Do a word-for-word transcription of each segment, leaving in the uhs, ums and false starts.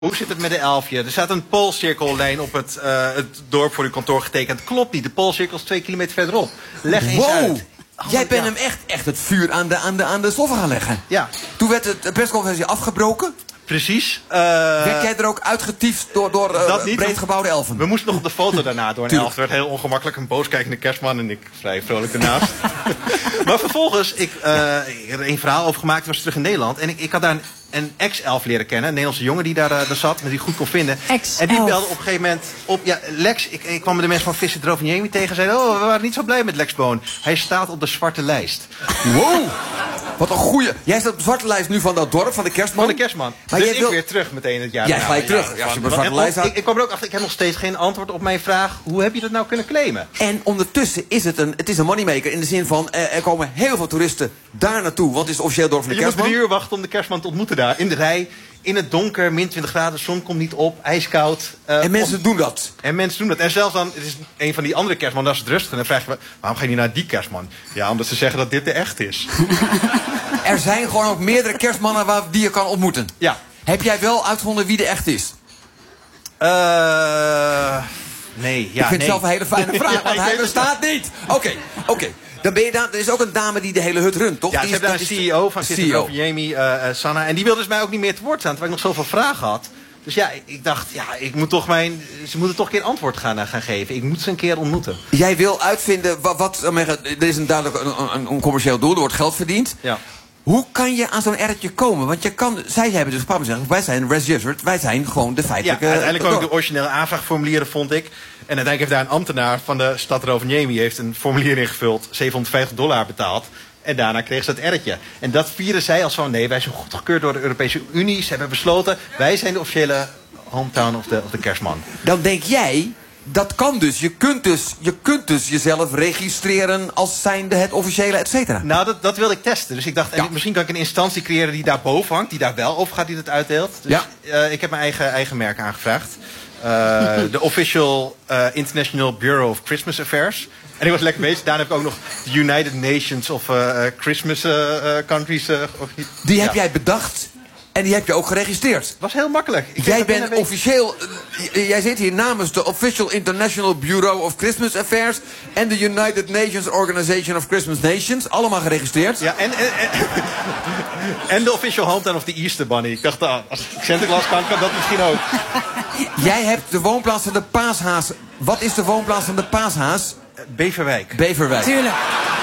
Hoe zit het met de elfje? Er staat een poolcirkellijn op het, uh, het dorp voor uw kantoor getekend. Klopt niet, de poolcirkel is twee kilometer verderop. Leg eens wow. uit. Oh, Jij bent ja. hem echt, echt het vuur aan de, aan, de, aan de sloffen gaan leggen. Ja. Toen werd het- de persconferentie afgebroken. Precies. Uh, Werd jij er ook uitgetiefd door, door uh, dat niet, breedgebouwde elfen? We moesten nog op de foto daarna door een Tuurlijk. elf. Het werd heel ongemakkelijk, een booskijkende kerstman en ik vrij vrolijk ernaast. Maar vervolgens, ik, uh, ik heb er een verhaal over gemaakt, was terug in Nederland. En ik, ik had daar een, een ex-elf leren kennen, een Nederlandse jongen die daar, uh, daar zat, die ik goed kon vinden. Ex-elf. En die belde op een gegeven moment op, ja, Lex, ik, ik kwam met de mensen van Vissen Rovaniemi tegen en zeiden, oh, we waren niet zo blij met Lex Boon. Hij staat op de zwarte lijst. Wow, wat een goeie. Jij staat op de zwarte lijst nu van dat dorp, van de kerstman. Van de kerstman. Maar dus jij ik wil- weer terug meteen het jaar Jij daarna. gelijk terug. Ja, als je op een zwarte en- lijst staat. ik, ik kwam er ook achter, ik heb nog steeds geen antwoord op mijn vraag, hoe heb je dat nou kunnen claimen? En ondertussen is het een, het is een moneymaker in de zin van... Eh, er komen heel veel toeristen daar naartoe, want het is het officieel dorp van de Je moet kerstman. drie uur wachten om de kerstman te ontmoeten daar. In de rij, in het donker, min twintig graden, de zon komt niet op, ijskoud. Uh, En mensen op- doen dat. En mensen doen dat. En zelfs dan, het is een van die andere kerstman, dat is het rustig. En dan vraag je, waarom ga je niet naar die kerstman? Ja, omdat ze zeggen dat dit de echt is. Er zijn gewoon ook meerdere kerstmannen waar, die je kan ontmoeten. Ja. Heb jij wel uitgevonden wie de echt is? Eh... nee, ja, ik vind nee. het zelf een hele fijne vraag, Ja, want ik hij weet het. bestaat niet. Oké, oké. Dan ben je daar, er is ook een dame die de hele hut runt, toch? Ja, Die ze is- hebben daar dat een is C E O de- van C E Vissen O. Rovaniemi, uh, uh, Sanna. En die wilde dus mij ook niet meer te woord staan, terwijl ik nog zoveel vragen had. Dus ja, ik- ik dacht, ja, ik moet toch mijn, ze moeten toch een keer antwoord gaan, uh, gaan geven. Ik moet ze een keer ontmoeten. Jij wil uitvinden, wat, wat er is een duidelijk een, een, een commercieel doel, er wordt geld verdiend. Ja. Hoe kan je aan zo'n erretje komen? Want je kan, zij hebben dus gepraat zeggen, wij zijn Res Jesuit, wij zijn gewoon de Ja, feitelijke... uiteindelijk ook dorp. de originele aanvraagformulieren, vond ik. En uiteindelijk heeft daar een ambtenaar van de stad Rovaniemi heeft een formulier ingevuld, zevenhonderdvijftig dollar betaald. En daarna kreeg ze het erretje. En dat vieren zij als van, nee, wij zijn goedgekeurd door de Europese Unie. Ze hebben besloten, wij zijn de officiële hometown of de, of de kerstman. Dan denk jij, dat kan dus. Je kunt dus, je kunt dus jezelf registreren als zijnde het officiële, et cetera. Nou, dat, dat wilde ik testen. Dus ik dacht, Ja. en misschien kan ik een instantie creëren die daar boven hangt. Die daar wel over gaat, die dat uitdeelt. Dus Ja. uh, ik heb mijn eigen, eigen merk aangevraagd. Uh, de Official uh, International Bureau of Christmas Affairs. En ik was lekker bezig. Daarna heb ik ook nog de United Nations of uh, uh, Christmas uh, uh, Countries. Uh, of- Die ja. heb jij bedacht en die heb je ook geregistreerd. Het was heel makkelijk. Ik Jij kreeg bent binnen een week- officieel, eh, jij zit hier namens de Official International Bureau of Christmas Affairs en de United Nations Organization of Christmas Nations, allemaal geregistreerd. Ja, en, en, en, en de Official Hometown of the Easter Bunny. Ik dacht, ah, als ik Sinterklaas kan, kan dat misschien ook. Jij hebt de woonplaats van de paashaas. Wat is de woonplaats van de paashaas? Uh, Beverwijk. Beverwijk. Tuurlijk.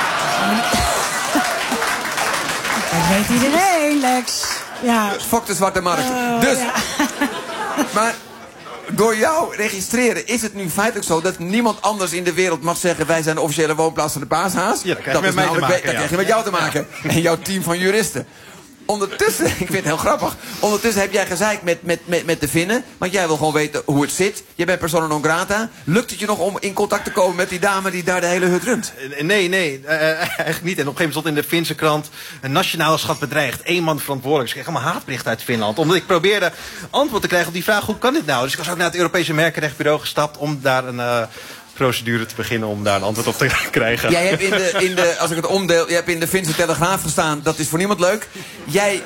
Dat weet iedereen, Lex. Ja. Fok de Zwarte Markt. Oh, dus, ja. maar door jou registreren is het nu feitelijk zo dat niemand anders in de wereld mag zeggen wij zijn de officiële woonplaats van de paashaas. Ja, dat krijg je met is mij te namelijk- maken, Dat ja. krijg je met jou te maken. En jouw team van juristen. Ondertussen, ik vind het heel grappig. Ondertussen heb jij gezeik met, met, met, met de Finnen. Want jij wil gewoon weten hoe het zit. Je bent persona non grata. Lukt het je nog om in contact te komen met die dame die daar de hele hut runt? Uh, Nee, nee, uh, eigenlijk niet. En op een gegeven moment stond in de Finse krant een nationale schat bedreigd. Eén man verantwoordelijk. Dus ik kreeg allemaal haatberichten uit Finland. Omdat ik probeerde antwoord te krijgen op die vraag, hoe kan dit nou? Dus ik was ook naar het Europese Merkenrechtbureau gestapt om daar een uh, procedure te beginnen om daar een antwoord op te krijgen. Jij hebt in de, in de, als ik het omdeel, je hebt in de Finse Telegraaf gestaan. Dat is voor niemand leuk. Jij,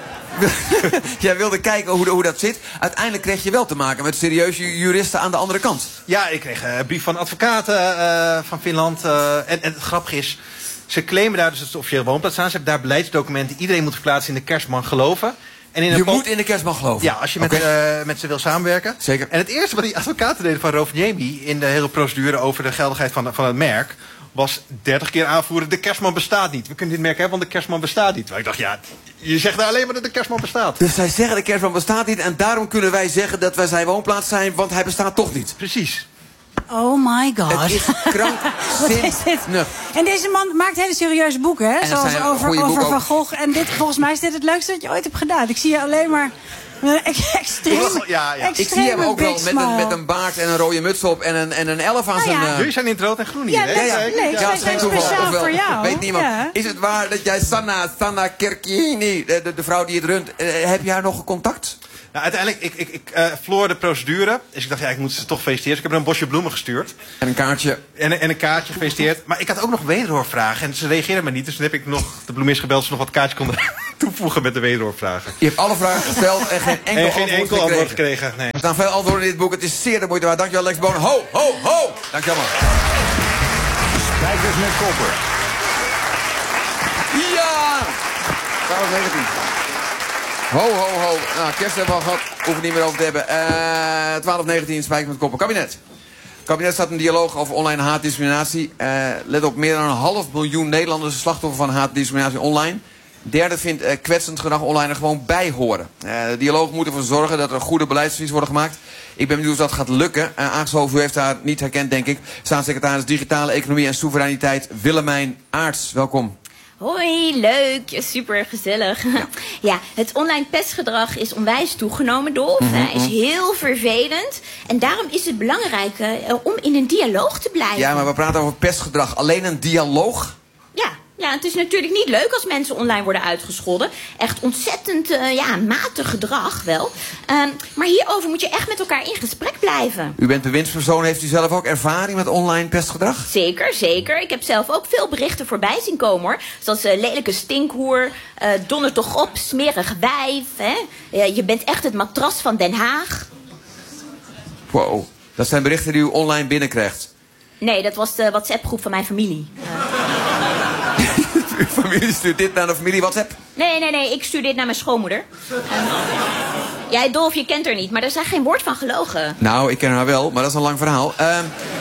jij wilde kijken hoe, hoe dat zit. Uiteindelijk kreeg je wel te maken met serieuze juristen aan de andere kant. Ja, ik kreeg een brief van advocaten uh, van Finland. Uh, en, en het grappige is, ze claimen daar dus dat het officieel woonplaats staan. Ze hebben daar beleidsdocumenten. Iedereen moet verplaatsen in de kerstman geloven. En in Je een po- moet in de kerstman geloven. Ja, als je met, Oké. uh, met ze wil samenwerken. Zeker. En het eerste wat die advocaten deden van Rovaniemi in de hele procedure over de geldigheid van, van het merk, was dertig keer aanvoeren, de kerstman bestaat niet. We kunnen dit merk hebben, want de kerstman bestaat niet. Terwijl ik dacht, ja, je zegt daar alleen maar dat de kerstman bestaat. Dus zij zeggen de kerstman bestaat niet en daarom kunnen wij zeggen dat wij zijn woonplaats zijn, want hij bestaat toch niet. Precies. Oh my god. Het is Wat is dit? krankzinnig. En deze man maakt hele serieuze boeken, hè? En dat Zoals zijn over, goede over boeken Van Gogh. En dit, volgens mij is dit het leukste dat je ooit hebt gedaan. Ik zie je alleen maar met een ex- extreem, Ja, ja. Ik zie hem ook wel met een, met een baard en een rode muts op en een, en een elf aan Nou zijn... ja. eh, Jullie zijn in het rood en groen hier, Ja, hè? dat- ja, nee, ja, wij het is zijn geen toeval. speciaal Ofwel, voor jou. weet niemand. Ja. Is het waar dat jij Sanna, Sanna Kerkini, de, de, de vrouw die het runt, eh, heb je haar nog contact? Nou, uiteindelijk, ik, ik, ik uh, verloor de procedure. Dus ik dacht, ja, ik moet ze toch feliciteren. Dus ik heb er een bosje bloemen gestuurd. En een kaartje. En, en een kaartje gefeliciteerd. Maar ik had ook nog wederhoorvragen. En ze reageerden me niet. Dus toen heb ik nog de bloemist gebeld. Ze nog wat kaartjes konden toevoegen met de wederhoorvragen. Je hebt alle vragen gesteld en geen enkel, en geen antwoord, enkel gekregen. antwoord gekregen. Nee. Er staan veel antwoorden in dit boek. Het is zeer de moeite waard. Dankjewel, Lex Boon. Ho, ho, ho. Dankjewel, man. Spijkers met koppen. Ja! twaalf negentien. Ho, ho, ho. Nou, kerst hebben we al gehad. Hoeven we niet meer over te hebben. Uh, twaalf negentien, Spijkers met koppen. Kabinet. Het kabinet staat een dialoog over online haatdiscriminatie. Uh, let op, meer dan een half miljoen Nederlanders slachtoffer van haatdiscriminatie online. Derde vindt uh, kwetsend gedrag online er gewoon bij horen. Uh, de dialoog moet ervoor zorgen dat er goede beleidsadvies worden gemaakt. Ik ben benieuwd of dat gaat lukken. Uh, aangeschoven, u heeft haar niet herkend, denk ik. Staatssecretaris Digitale Economie en Soevereiniteit Willemijn Aarts. Welkom. Hoi, leuk. Super gezellig. Ja. ja, het online pestgedrag is onwijs toegenomen, Dolf. Mm-hmm. Hij is heel vervelend. En daarom is het belangrijk uh, om in een dialoog te blijven. Ja, maar we praten over pestgedrag. Alleen een dialoog? Ja. Ja, het is natuurlijk niet leuk als mensen online worden uitgescholden. Echt ontzettend uh, ja, matig gedrag wel. Um, maar hierover moet je echt met elkaar in gesprek blijven. U bent bewindspersoon. Heeft u zelf ook ervaring met online pestgedrag? Zeker, zeker. Ik heb zelf ook veel berichten voorbij zien komen, hoor. Zoals uh, lelijke stinkhoer, uh, donder toch op, smerig wijf. Hè? Uh, je bent echt het matras van Den Haag. Wow, dat zijn berichten die u online binnenkrijgt. Nee, dat was de WhatsApp-groep van mijn familie. Uh... Uw familie stuurt dit naar de familie WhatsApp? Nee, nee, nee, ik stuur dit naar mijn schoonmoeder. Uh... Jij, Dolf, je kent haar niet, maar er is geen woord van gelogen. Nou, ik ken haar wel, maar dat is een lang verhaal. Uh...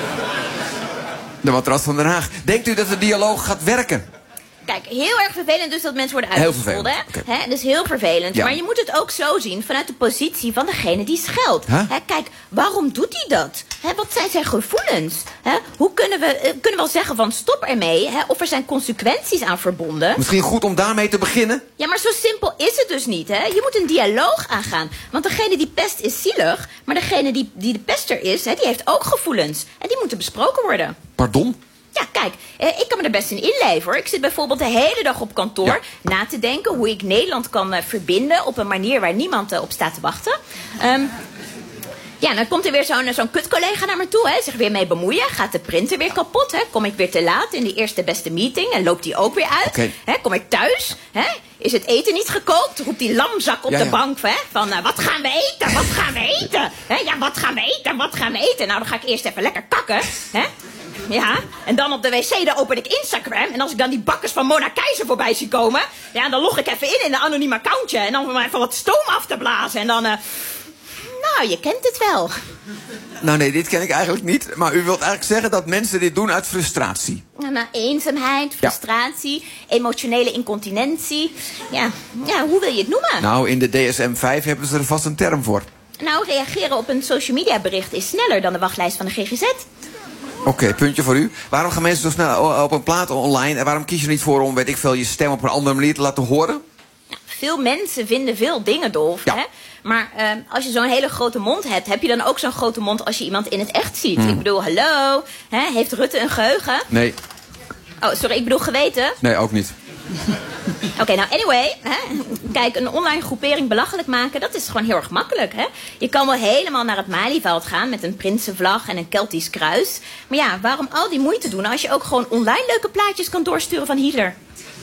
De matras van Den Haag. Denkt u dat de dialoog gaat werken? Kijk, heel erg vervelend dus dat mensen worden uitgescholden. Okay. Dat is heel vervelend. Ja. Maar je moet het ook zo zien vanuit de positie van degene die scheldt. Huh? Hè, kijk, waarom doet hij dat? Hè, wat zijn zijn gevoelens? Hè, hoe kunnen we, uh, kunnen we wel zeggen van stop ermee? Hè, of er zijn consequenties aan verbonden? Misschien goed om daarmee te beginnen? Ja, maar zo simpel is het dus niet. Hè? Je moet een dialoog aangaan. Want degene die pest is zielig. Maar degene die, die de pester is, hè, die heeft ook gevoelens. En die moeten besproken worden. Pardon? Ja, kijk, eh, ik kan me er best in inleven, hoor. Ik zit bijvoorbeeld de hele dag op kantoor Ja. na te denken hoe ik Nederland kan uh, verbinden op een manier waar niemand uh, op staat te wachten. Um, ja, dan komt er weer zo'n zo'n kutcollega naar me toe, hè, zich weer mee bemoeien. Gaat de printer weer kapot, hè? Kom ik weer te laat in die eerste beste meeting en loopt die ook weer uit. Okay. Hè, kom ik thuis, hè? Is het eten niet gekookt? Roept die lamzak op Ja, de ja. bank, hè? Van, uh, wat gaan we eten? Wat gaan we eten? Hè? Ja, wat gaan we eten? Wat gaan we eten? Nou, dan ga ik eerst even lekker kakken, hè? Ja, en dan op de wc, dan open ik Instagram. En als ik dan die bakkers van Mona Keizer voorbij zie komen... ja, dan log ik even in in een anoniem accountje. En dan om even wat stoom af te blazen. En dan, uh, nou, je kent het wel. Nou nee, dit ken ik eigenlijk niet. Maar u wilt eigenlijk zeggen dat mensen dit doen uit frustratie. Nou, eenzaamheid, frustratie, ja. emotionele incontinentie. Ja, ja, hoe wil je het noemen? Nou, in de D S M vijf hebben ze er vast een term voor. Nou, reageren op een social media bericht is sneller dan de wachtlijst van de G G Z. Oké, okay, puntje voor u. Waarom gaan mensen zo snel op een plaat online... en waarom kies je er niet voor om, weet ik veel, je stem op een andere manier te laten horen? Nou, veel mensen vinden veel dingen doof, ja. hè? Maar uh, als je zo'n hele grote mond hebt... heb je dan ook zo'n grote mond als je iemand in het echt ziet? Hmm. Ik bedoel, hallo, hè? Heeft Rutte een geheugen? Nee. Oh, sorry, ik bedoel geweten? Nee, ook niet. Oké, okay, nou anyway, hè? Kijk, een online groepering belachelijk maken, dat is gewoon heel erg makkelijk, hè? Je kan wel helemaal naar het Malieveld gaan met een prinsenvlag en een Keltisch kruis. Maar ja, waarom al die moeite doen als je ook gewoon online leuke plaatjes kan doorsturen van Hitler?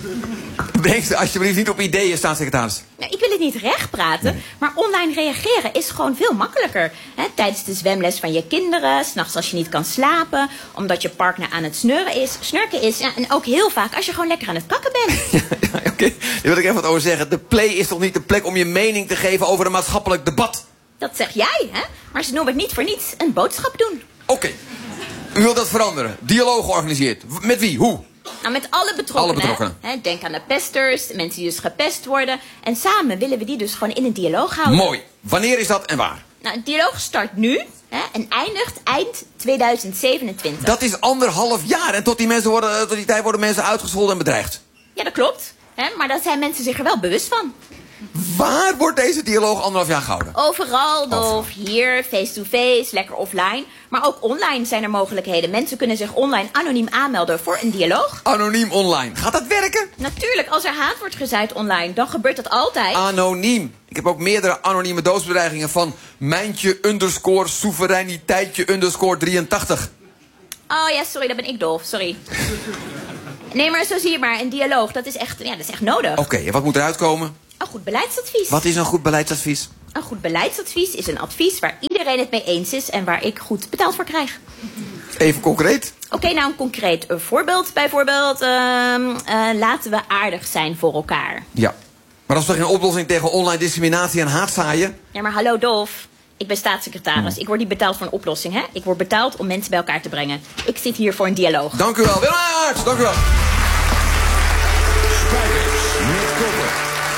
Breng ze alsjeblieft niet op ideeën, staatssecretaris. Nou, ik wil het niet recht praten, nee. Maar online reageren is gewoon veel makkelijker. Hè? Tijdens de zwemles van je kinderen, 's nachts als je niet kan slapen... omdat je partner aan het snurren is, snurken is... Ja, en ook heel vaak als je gewoon lekker aan het kakken bent. Ja, ja, oké. Okay. Daar wil ik even wat over zeggen. De Play is toch niet de plek om je mening te geven over een maatschappelijk debat? Dat zeg jij, hè? Maar ze noemen het niet voor niets een boodschap doen. Oké. Okay. U wilt dat veranderen. Dialoog georganiseerd. Met wie? Hoe? Nou, met alle betrokkenen. Alle betrokkenen. Hè? Denk aan de pesters, mensen die dus gepest worden. En samen willen we die dus gewoon in een dialoog houden. Mooi. Wanneer is dat en waar? Nou, het dialoog start nu, hè, en eindigt eind tweeduizend zevenentwintig. Dat is anderhalf jaar. En tot die, mensen worden, tot die tijd worden mensen uitgescholden en bedreigd. Ja, dat klopt. Hè? Maar daar zijn mensen zich er wel bewust van. Waar wordt deze dialoog anderhalf jaar gehouden? Overal, Dolf. Hier, face-to-face, lekker offline. Maar ook online zijn er mogelijkheden. Mensen kunnen zich online anoniem aanmelden voor een dialoog. Anoniem online. Gaat dat werken? Natuurlijk, als er haat wordt gezaaid online, dan gebeurt dat altijd. Anoniem. Ik heb ook meerdere anonieme doodsbedreigingen van Mijntje underscore soevereiniteitje underscore drieëntachtig. Oh ja, sorry, dat ben ik, Dolf. Sorry. Nee, maar zo zie je maar, een dialoog, dat is echt, ja, dat is echt nodig. Oké, okay, en wat moet eruit komen? Een goed beleidsadvies. Wat is een goed beleidsadvies? Een goed beleidsadvies is een advies waar iedereen het mee eens is en waar ik goed betaald voor krijg. Even concreet. Oké, okay, nou een concreet uh, voorbeeld. Bijvoorbeeld, uh, uh, laten we aardig zijn voor elkaar. Ja, maar dat is toch geen oplossing tegen online discriminatie en haatzaaien? Ja, maar hallo Dolf. Ik ben staatssecretaris. Ik word niet betaald voor een oplossing, hè? Ik word betaald om mensen bij elkaar te brengen. Ik zit hier voor een dialoog. Dank u wel. Willem Aerts, dank u wel. Spijkers met Koppen.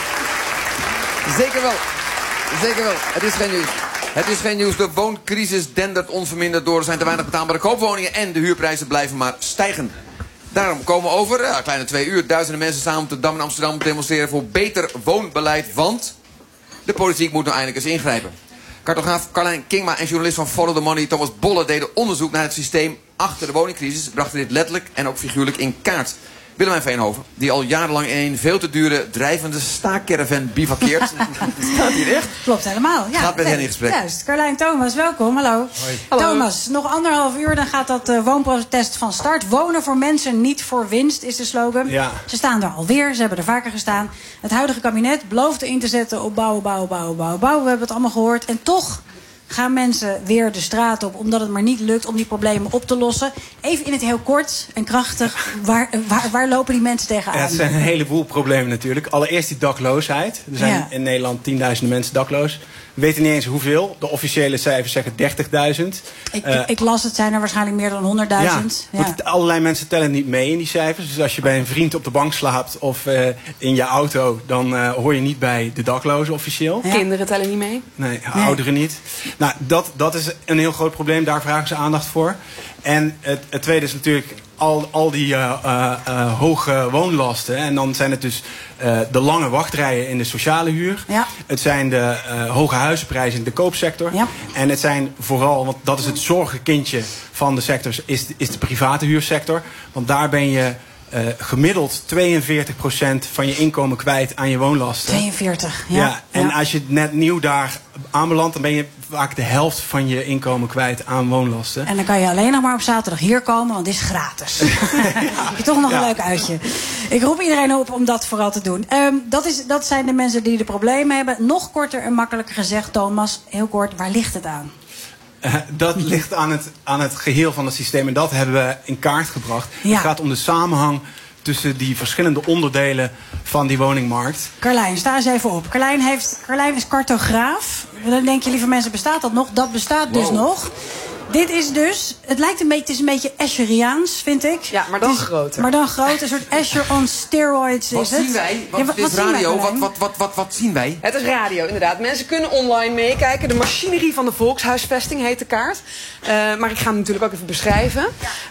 Zeker wel. Zeker wel. Het is geen nieuws. Het is geen nieuws. De wooncrisis dendert onverminderd door. Er zijn te weinig betaalbare koopwoningen en de huurprijzen blijven maar stijgen. Daarom komen over ja, een kleine twee uur duizenden mensen samen op de Dam in Amsterdam te demonstreren voor beter woonbeleid. Want de politiek moet nou eindelijk eens ingrijpen. Cartograaf Carlijn Kingma en journalist van Follow the Money Thomas Bolle deden onderzoek naar het systeem achter de woningcrisis. Brachten dit letterlijk en ook figuurlijk in kaart. Willemijn Veenhoven, die al jarenlang in een veel te dure drijvende staakcaravan bivakkeert. Staat hier echt? Klopt helemaal. Ja, gaat met nee, hen in gesprek. Juist. Carlijn, Thomas, welkom. Hallo. Hoi. Thomas, nog anderhalf uur, dan gaat dat uh, woonprotest van start. Wonen voor mensen, niet voor winst, is de slogan. Ja. Ze staan er alweer, ze hebben er vaker gestaan. Het huidige kabinet beloofde in te zetten op bouwen, bouwen, bouwen, bouwen, bouwen. We hebben het allemaal gehoord. En toch gaan mensen weer de straat op, omdat het maar niet lukt om die problemen op te lossen. Even in het heel kort en krachtig, waar, waar, waar lopen die mensen tegenaan? Ja, het zijn een heleboel problemen natuurlijk. Allereerst die dakloosheid. Er zijn Ja. in Nederland tienduizenden mensen dakloos. We weten niet eens hoeveel. De officiële cijfers zeggen dertigduizend. Ik, Uh, ik, ik las het, zijn er waarschijnlijk meer dan honderdduizend. Ja, want allerlei mensen tellen niet mee in die cijfers. Dus als je bij een vriend op de bank slaapt of uh, in je auto, dan uh, hoor je niet bij de daklozen officieel. Ja. Kinderen tellen niet mee. Nee, Nee. ouderen niet. Nou, dat, dat is een heel groot probleem. Daar vragen ze aandacht voor. En het, het tweede is natuurlijk al, al die uh, uh, uh, hoge woonlasten. En dan zijn het dus uh, de lange wachtrijen in de sociale huur. Ja. Het zijn de uh, hoge huizenprijzen in de koopsector. Ja. En het zijn vooral, want dat is het zorgenkindje van de sector, is, is de private huursector. Want daar ben je uh, gemiddeld tweeënveertig procent van je inkomen kwijt aan je woonlasten. tweeënveertig, ja. Ja, en ja. als je net nieuw daar aanbelandt, dan ben je vaak de helft van je inkomen kwijt aan woonlasten. En dan kan je alleen nog maar op zaterdag hier komen, want het is gratis. Heb je toch nog een Ja. leuk uitje. Ik roep iedereen op om dat vooral te doen. Um, dat, is, dat zijn de mensen die de problemen hebben. Nog korter en makkelijker gezegd, Thomas, heel kort, waar ligt het aan? Uh, dat ligt aan het, aan het geheel van het systeem en dat hebben we in kaart gebracht. Ja. Het gaat om de samenhang tussen die verschillende onderdelen van die woningmarkt. Carlijn, sta eens even op. Carlijn, heeft, Carlijn is cartograaf. Dan denk je, lieve mensen, bestaat dat nog? Dat bestaat dus Wow. nog. Dit is dus, het lijkt een beetje, het is een beetje Escheriaans, vind ik. Ja, maar dan Het is- groter. Maar dan groter, een soort Escher on steroids Wat is het. zien wij? Wat, Ja, dit is zien wij, radio. Wat, Carlijn? wat, wat, wat, wat zien wij? Het is radio, inderdaad. Mensen kunnen online meekijken. De machinerie van de volkshuisvesting heet de kaart. Uh, maar ik ga hem natuurlijk ook even beschrijven.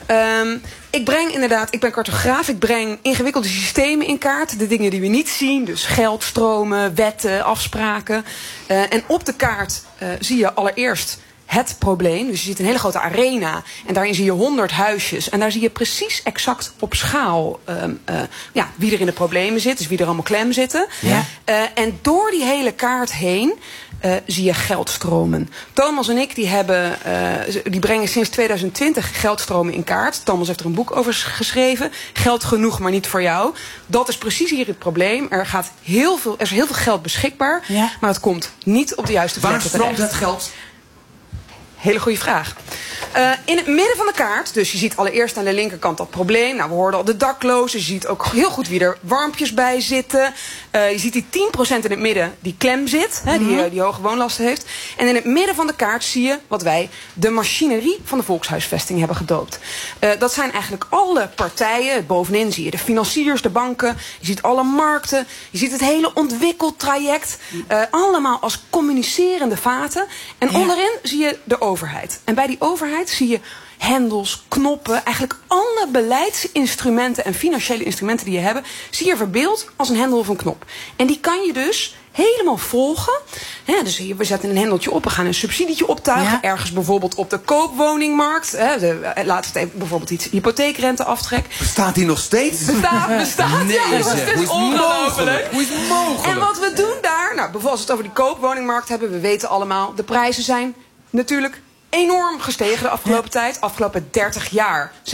Um, ik breng inderdaad, ik ben cartograaf. Ik breng ingewikkelde systemen in kaart. De dingen die we niet zien. Dus geldstromen, wetten, afspraken. Uh, en op de kaart uh, zie je allereerst het probleem. Dus je ziet een hele grote arena. En daarin zie je honderd huisjes. En daar zie je precies exact op schaal um, uh, ja, wie er in de problemen zit. Dus wie er allemaal klem zitten. Ja. Uh, en door die hele kaart heen uh, zie je geldstromen. Thomas en ik die hebben, uh, die brengen sinds tweeduizend twintig geldstromen in kaart. Thomas heeft er een boek over geschreven. Geld genoeg, maar niet voor jou. Dat is precies hier het probleem. Er, gaat heel veel, er is heel veel geld beschikbaar. Ja. Maar het komt niet op de juiste Waar plekken stroomt terecht. het geld? Hele goede vraag. Uh, in het midden van de kaart, dus je ziet allereerst aan de linkerkant dat probleem. Nou, we hoorden al de daklozen. Je ziet ook heel goed wie er warmpjes bij zitten. Uh, je ziet die tien procent in het midden die klem zit, hè, die, uh, die hoge woonlasten heeft. En in het midden van de kaart zie je wat wij de machinerie van de volkshuisvesting hebben gedoopt. Uh, dat zijn eigenlijk alle partijen. Bovenin zie je de financiers, de banken. Je ziet alle markten. Je ziet het hele ontwikkeltraject. Uh, allemaal als communicerende vaten. En Ja. onderin zie je de overheid. En bij die overheid zie je hendels, knoppen, eigenlijk alle beleidsinstrumenten en financiële instrumenten die je hebt, zie je verbeeld als een hendel of een knop. En die kan je dus helemaal volgen. He, dus hier, we zetten een hendeltje op, we gaan een subsidietje optuigen. Ja. Ergens bijvoorbeeld op de koopwoningmarkt. He, de, laten we het even bijvoorbeeld iets hypotheekrenteaftrek. Bestaat die nog steeds? Bestaat, bestaat. Nee, ja, zeg. dat Hoe is is het ongelooflijk. mogelijk? Hoe is het mogelijk? En wat we doen daar, nou, bijvoorbeeld als we het over die koopwoningmarkt hebben, we weten allemaal, de prijzen zijn natuurlijk enorm gestegen de afgelopen tijd. Afgelopen dertig jaar zijn de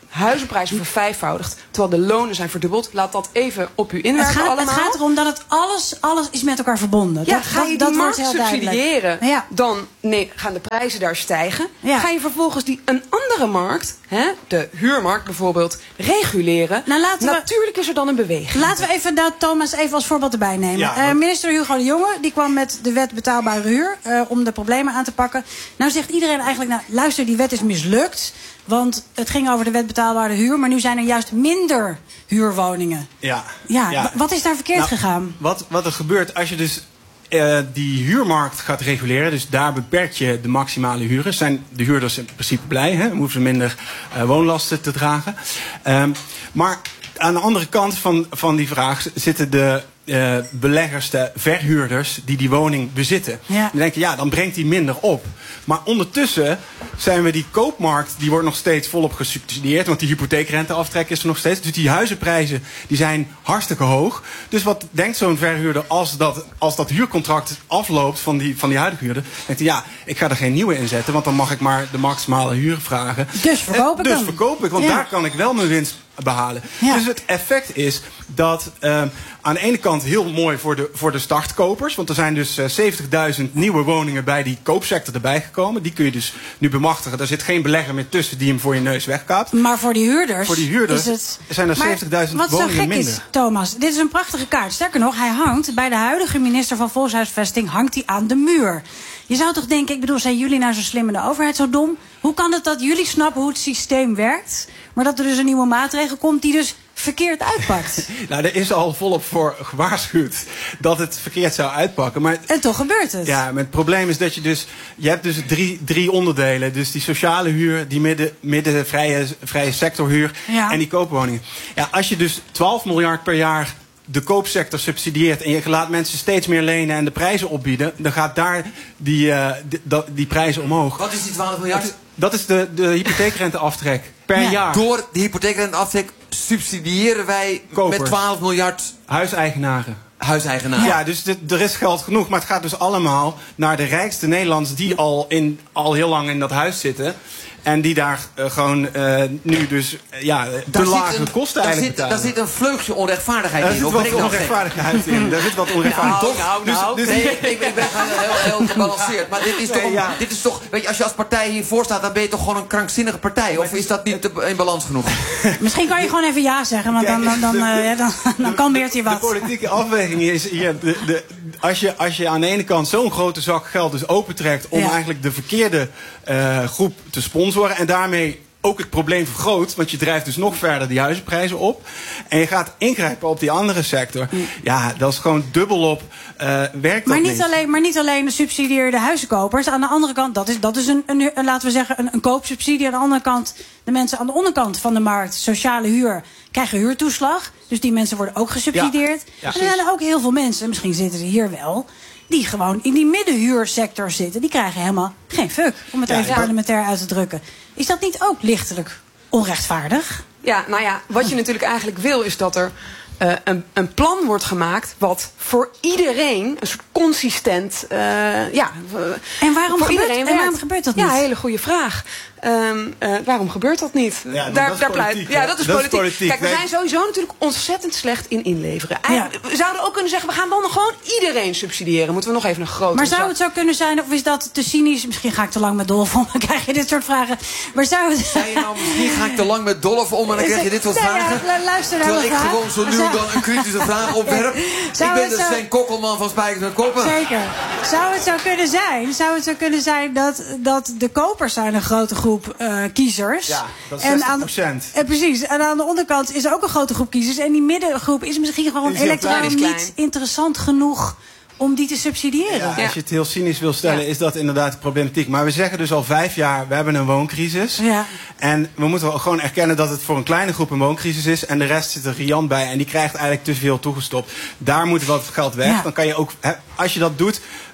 huizenprijzen vervijfvoudigd, terwijl de lonen zijn verdubbeld. Laat dat even op u Het inwerken gaat, allemaal. het gaat erom dat het alles, alles is met elkaar verbonden. Ja, dat, ga je die dat, dat markt wordt heel subsidiëren, duidelijk. Ja. dan nee, gaan de prijzen daar stijgen. Ja. Ga je vervolgens die een andere markt, hè, de huurmarkt bijvoorbeeld, reguleren. Nou, laten we- Natuurlijk is er dan een beweging. Laten we even dat Thomas even als voorbeeld erbij nemen. Ja, Eh, want- minister Hugo de Jonge die kwam met de wet betaalbare huur eh, om de problemen aan te pakken. Nou zegt iedereen eigenlijk, nou luister, die wet is mislukt. Want het ging over de wet betaalbare huur, maar nu zijn er juist minder huurwoningen. Ja. Ja, Ja. wa- wat is daar verkeerd Nou, gegaan? Wat, wat er gebeurt als je dus eh, die huurmarkt gaat reguleren, dus daar beperk je de maximale huren, zijn de huurders in principe blij, hè? Dan hoeven ze minder eh, woonlasten te dragen. Ehm, maar aan de andere kant van, van die vraag zitten de eh, beleggers, de verhuurders die die woning bezitten. Ja. Die denken, ja, dan brengt die minder op. Maar ondertussen zijn we die koopmarkt, die wordt nog steeds volop gesubsidieerd, want die hypotheekrenteaftrek is er nog steeds. Dus die huizenprijzen die zijn hartstikke hoog. Dus wat denkt zo'n verhuurder als dat, als dat huurcontract afloopt van die, van die huidige huurder? Denkt hij, ja, ik ga er geen nieuwe in zetten, want dan mag ik maar de maximale huur vragen. Dus verkoop ik Dus hem. verkoop ik, want Ja. daar kan ik wel mijn winst behalen. Ja. Dus het effect is dat uh, aan de ene kant heel mooi voor de, voor de startkopers, want er zijn dus uh, zeventigduizend nieuwe woningen bij die koopsector erbij gekomen. Die kun je dus nu bemachtigen. Daar zit geen belegger meer tussen die hem voor je neus wegkaapt. Maar voor die huurders, Voor die huurders is het... zijn er Maar zeventigduizend wat woningen zo gek minder. is, Thomas, dit is een prachtige kaart. Sterker nog, hij hangt bij de huidige minister van Volkshuisvesting hangt hij aan de muur. Je zou toch denken, ik bedoel, zijn jullie nou zo slim en de overheid zo dom? Hoe kan het dat jullie snappen hoe het systeem werkt, maar dat er dus een nieuwe maatregel komt die dus verkeerd uitpakt? Nou, er is al volop voor gewaarschuwd dat het verkeerd zou uitpakken. Maar En toch gebeurt het. ja, maar het probleem is dat je dus... Je hebt dus drie, drie onderdelen. Dus die sociale huur, die midden, midden vrije, vrije sectorhuur Ja. en die koopwoningen. Ja, als je dus twaalf miljard per jaar de koopsector subsidieert en je laat mensen steeds meer lenen en de prijzen opbieden, dan gaat daar die, uh, die, die prijzen omhoog. Wat is die twaalf miljard? Dat is de, de hypotheekrenteaftrek per Ja. jaar. Door de hypotheekrenteaftrek subsidiëren wij Kopers. met twaalf miljard Huiseigenaren. huiseigenaren. Ja, dus de- er is geld genoeg. Maar het gaat dus allemaal naar de rijkste Nederlanders die al, in, al heel lang in dat huis zitten. En die daar uh, gewoon uh, nu dus uh, ja, te Daar zit lage een- kosten daar eigenlijk zit, daar betalen. zit een vleugje onrechtvaardigheid Daar in. zit Of wat ben ik nou gek? onrechtvaardigheid in. Daar zit wat onrechtvaardigheid Nou, in. nou, Dus- nou. dus- nee, ik, ik ben gewoon heel, heel gebalanceerd. Maar dit is, toch Nee, een- ja. dit is toch... Weet je, als je als partij hiervoor staat, dan ben je toch gewoon een krankzinnige partij? Of is dat niet te- in balans genoeg? Misschien kan je gewoon even ja zeggen, want dan, dan, dan, eh, ja, dan, dan kalmeert hij De wat. politieke afweging is hier, de, de, als, je, als je aan de ene kant zo'n grote zak geld dus opentrekt om Ja. eigenlijk de verkeerde uh, groep te sponsoren en daarmee ook het probleem vergroot, want je drijft dus nog verder die huizenprijzen op. En je gaat ingrijpen op die andere sector. Ja, dat is gewoon dubbelop. Uh, werkt Maar dat niet, alleen, maar niet alleen de subsidieerde huizenkopers. Aan de andere kant, dat is, dat is een, een, een, laten we zeggen, een, een koopsubsidie. Aan de andere kant, de mensen aan de onderkant van de markt, sociale huur, krijgen huurtoeslag. Dus die mensen worden ook gesubsidieerd. Ja, ja. En er zijn ook heel veel mensen, misschien zitten ze hier wel, die gewoon in die middenhuursector zitten. Die krijgen helemaal geen fuck, om het Ja, even ja. parlementair uit te drukken. Is dat niet ook lichtelijk onrechtvaardig? Ja, nou ja, wat je natuurlijk eigenlijk wil is dat er uh, een, een plan wordt gemaakt wat voor iedereen een soort consistent, uh, ja, uh, En waarom voor gebeurt- iedereen en waarom werkt. gebeurt dat Ja, niet? hele goede vraag. Um, uh, waarom gebeurt dat niet? Ja, dat is politiek, Ja, hè? dat is Dat is politiek. politiek. Kijk, we Nee. zijn sowieso natuurlijk ontzettend slecht in inleveren. Ja. Eigenlijk, We zouden ook kunnen zeggen, we gaan dan gewoon iedereen subsidiëren. Moeten we nog even een grote Maar zou zak- het zo kunnen zijn, of is dat te cynisch? Misschien ga ik te lang met Dolf om, dan krijg je dit soort vragen. Maar zou het... Zei je nou, misschien ga ik te lang met Dolf om en dan krijg je dit soort Nee, ja, vragen? lu- luister naar Terwijl ik mijn vraag. gewoon zo nu Zou- dan een kritische vraag opwerp. Zou Ik ben het de zo- Sven Kokkelman van Spijkers met Koppen. Zeker. Zou het zo kunnen zijn? Zou het zo kunnen zijn dat, dat de kopers zijn een grote groep eh, kiezers? Ja, dat is En zestig aan- procent. En precies. En aan de onderkant is er ook een grote groep kiezers. En die middengroep is misschien gewoon Is heel electoraal klein, is klein. niet interessant genoeg om die te subsidiëren. Ja, Ja. als je het heel cynisch wil stellen, Ja. is dat inderdaad de problematiek. Maar we zeggen dus al vijf jaar, we hebben een wooncrisis. Ja. En we moeten wel gewoon erkennen dat het voor een kleine groep een wooncrisis is. En de rest zit er riant bij. En die krijgt eigenlijk te veel toegestopt. Daar moet wat geld weg. Ja. Dan kan je ook, hè, als je dat doet,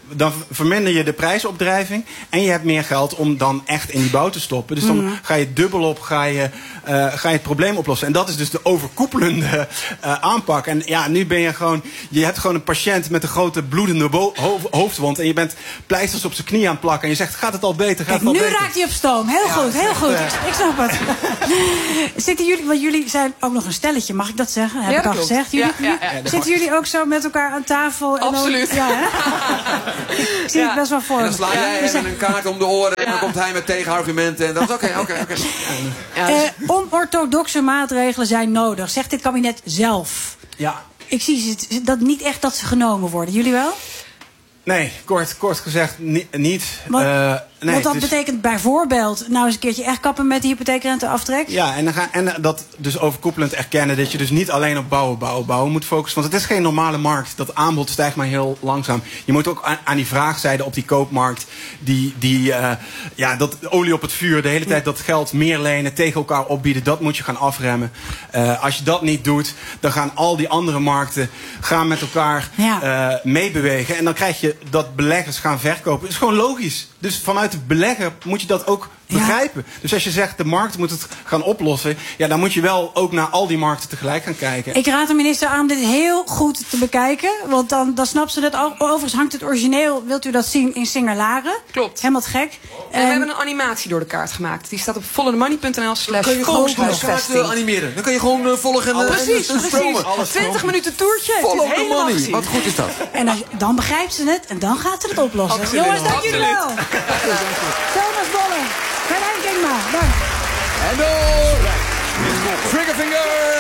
dan verminder je de prijsopdrijving. En je hebt meer geld om dan echt in die bouw te stoppen. Dus dan mm. ga je dubbel op, ga je, uh, ga je het probleem oplossen. En dat is dus de overkoepelende uh, aanpak. En ja, nu ben je gewoon... Je hebt gewoon een patiënt met een grote bloedende bo- ho- hoofdwond. En je bent pleisters op zijn knie aan het plakken. En je zegt, gaat het al beter? Gaat Kijk, het al nu beter? raakt hij op stoom. Heel ja, goed, heel echt, goed. Uh, ik, ik snap het. Zitten jullie, want jullie zijn ook nog een stelletje, mag ik dat zeggen? Heb ja, ik al klopt. gezegd. Jullie, Ja, ja, ja. jullie, zitten jullie ook zo met elkaar aan tafel? En Absoluut. Ook, ja, hè? Ik zie Ja. het best wel voor En me. dan sla jij Dus, hem een kaart om de oren en dan komt hij met tegenargumenten. En dat is oké, oké, oké. uh, onorthodoxe maatregelen zijn nodig, zegt dit kabinet zelf. Ja. Ik zie ze- dat niet echt dat ze genomen worden. Jullie wel? Nee, kort, kort gezegd ni- niet. Want, Uh, nee, want dat het is- betekent bijvoorbeeld nou eens een keertje echt kappen met die hypotheekrenteaftrek. Ja, en, dan gaan, en dat dus overkoepelend erkennen dat je dus niet alleen op bouwen, bouwen, bouwen moet focussen. Want het is geen normale markt. Dat aanbod stijgt maar heel langzaam. Je moet ook aan, aan die vraagzijde op die koopmarkt, die, die uh, ja, dat olie op het vuur, de hele tijd dat geld meer lenen, tegen elkaar opbieden, dat moet je gaan afremmen. Uh, als je dat niet doet, dan gaan al die andere markten gaan met elkaar Ja. uh, meebewegen. En dan krijg je dat beleggers gaan verkopen. Dat is gewoon logisch. Dus vanuit de belegger moet je dat ook begrijpen. Ja. Dus als je zegt, de markt moet het gaan oplossen, ja, dan moet je wel ook naar al die markten tegelijk gaan kijken. Ik raad de minister aan dit heel goed te bekijken. Want dan, dan snapt ze dat. Overigens hangt het origineel, wilt u dat zien, in Singerlaren. Klopt. Helemaal te gek. En we hebben een animatie door de kaart gemaakt. Die staat op followthemoney.nl slash Kun je gewoon de kaart kooshuisvesting. uh, animeren. Dan kan je gewoon uh, volgen en, uh, Precies, en, en stromen. precies. twintig minuten toertje. Het is Follow the helemaal money. gezien. Wat goed is dat. En als, dan begrijpt ze het en dan gaat ze het oplossen. Absoluut. Jongens, dank jullie wel. Thomas Bolle, Carlijn Kingma, dank. En door Triggerfinger